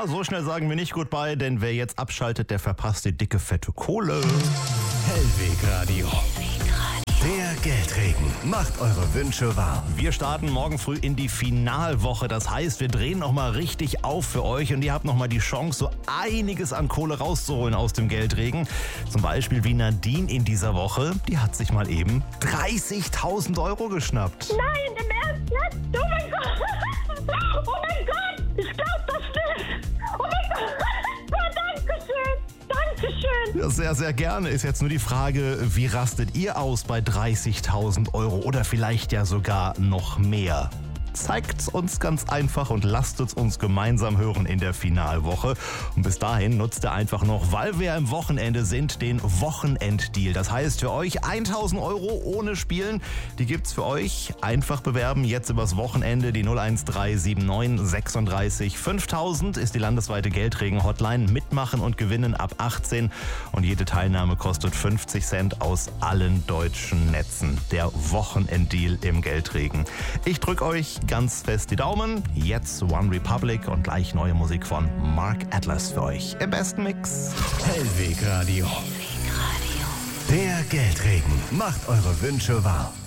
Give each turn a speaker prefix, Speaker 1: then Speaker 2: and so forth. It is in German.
Speaker 1: Ja, so schnell sagen wir nicht Goodbye, denn wer jetzt abschaltet, der verpasst die dicke, fette Kohle.
Speaker 2: Hellweg Radio. Der Geldregen macht eure Wünsche wahr.
Speaker 1: Wir starten morgen früh in die Finalwoche. Das heißt, wir drehen nochmal richtig auf für euch und ihr habt nochmal die Chance, so einiges an Kohle rauszuholen aus dem Geldregen. Zum Beispiel wie Nadine in dieser Woche. Die hat sich mal eben 30.000 Euro geschnappt.
Speaker 3: Nein, im Ernst jetzt? Oh mein Gott! Oh mein Gott! Ich glaub das nicht! Oh mein Gott! Oh, Dankeschön! Dankeschön!
Speaker 1: Ja, sehr, sehr gerne. Ist jetzt nur die Frage, wie rastet ihr aus bei 30.000 Euro oder vielleicht ja sogar noch mehr? Zeigt's uns ganz einfach und lasst es uns gemeinsam hören in der Finalwoche. Und bis dahin nutzt ihr einfach noch, weil wir am Wochenende sind, den Wochenenddeal. Das heißt für euch 1.000 Euro ohne Spielen. Die gibt's für euch. Einfach bewerben. Jetzt übers Wochenende die 01379 36 5000 ist die landesweite Geldregen-Hotline. Mitmachen und gewinnen ab 18. Und jede Teilnahme kostet 50 Cent aus allen deutschen Netzen. Der Wochenenddeal im Geldregen. Ich drücke euch ganz fest die Daumen. Jetzt One Republic und gleich neue Musik von Mark Atlas für euch. Im besten Mix.
Speaker 2: Hellweg Radio. Der Geldregen macht eure Wünsche wahr.